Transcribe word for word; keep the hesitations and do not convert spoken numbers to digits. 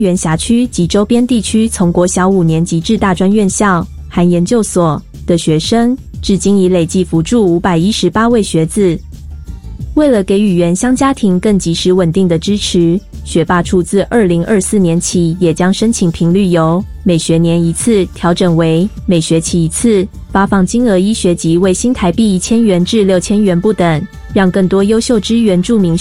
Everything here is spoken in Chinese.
原辖区及周边地区从国小五年级至大专院校含研究所的学生，至今已累计扶助五百一十八位学子。为了给予原乡家庭更及时稳定的支持，学霸处自二零二四年起也将申请频率由每学年一次调整为每学期一次，发放金额依学籍为新台币一千元至六千元不等，让更多优秀之原住民